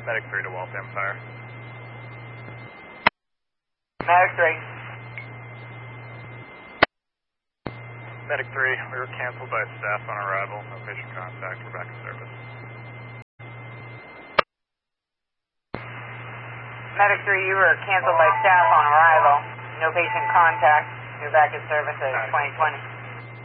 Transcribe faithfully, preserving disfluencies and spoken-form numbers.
Medic three to Waltham Fire. Medic three. Medic three, we were canceled by staff on arrival. No patient contact. We're back in service. Medic three, you were canceled by staff on arrival. No patient contact. You're back in service at twenty twenty.